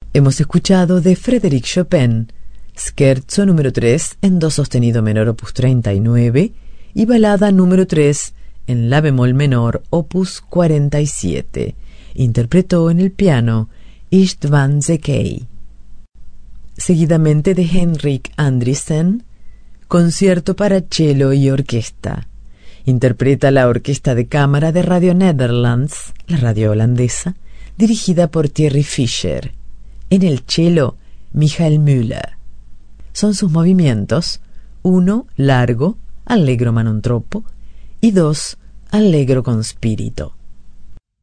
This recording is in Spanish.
Hemos escuchado de Frédéric Chopin, Scherzo número 3 en do sostenido menor opus 39 y balada número 3 en la bemol menor opus 47. Interpretó en el piano István Zekei. Seguidamente de Henrik Andriessen, Concierto para cello y orquesta. Interpreta la Orquesta de Cámara de Radio Netherlands, la radio holandesa, dirigida por Thierry Fischer. En el cello, Michael Müller. Son sus movimientos: 1, largo, allegro ma non troppo, y 2, allegro con spirito.